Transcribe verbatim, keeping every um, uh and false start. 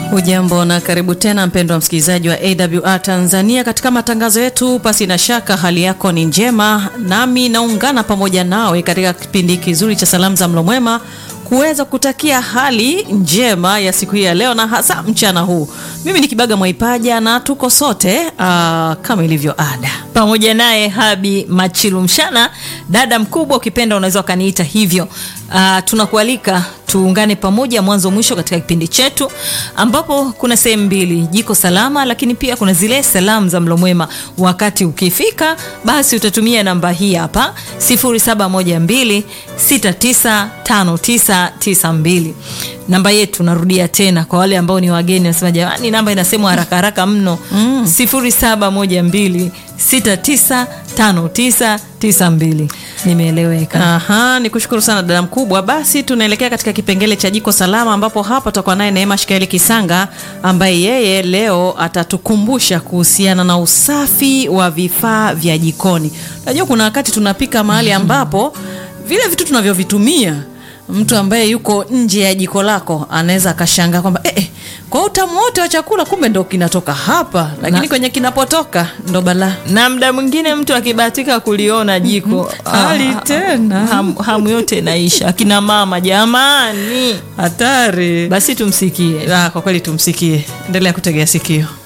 Ujambo na karibu tena mpendwa msikilizaji wa A W R Tanzania katika matangazo yetu. Pasi na shaka hali yako ni njema, nami naungana pamoja nawe katika kipindi kizuri cha salamu za mlo mwema kuweza kutakia hali njema ya siku hii ya leo na hasa mchana huu. Mimi ni Kibaga Mwaipaja na tuko sote uh, kama ilivyo ada. Pamoja naye Habi Machilu Mshana, dada mkubwa ukipenda unaweza kaniita hivyo. Uh, tunakualika tuungane pamoja mwanzo mwisho katika kipindi chetu ambapo kuna sehemu mbili, jiko salama, lakini pia kuna zile salamu za mlo mwema. Wakati ukifika basi utatumia namba hii hapa sifuri saba moja mbili sita tisa tano tisa tisa mbili. Namba yetu narudia tena kwa wale ambao ni wageni nasema jamani namba inasemwa haraka haraka mno. mm. sifuri saba moja mbili sita tisa tano tisa tisa mbili. Nimeeleweka. Aha, nikushukuru sana dada mkubwa. Basi tunaelekea katika kipengele cha jiko salama ambapo hapa tutakuwa naye Neema Shikaeli Kisanga ambaye yeye leo atatukumbusha kuhusiana na usafi wa vifaa vya jikoni. Unajua kuna wakati tunapika mahali ambapo vile vitu tunavyovitumia mtu ambaye yuko nje ya jiko lako anaweza akashangaa kwamba eh, eh kwa utamu wote wa chakula kumbe ndo kinatoka hapa, lakini na kwenye kinapotoka ndo bala. Na muda mwingine mtu akibahatika kuliona jiko hali tena ham, hamu yote inaisha. Akina mama jamani hatari. Basi tumsikie. Ah, kwa kweli tumsikie. Endelea kutegea sikio.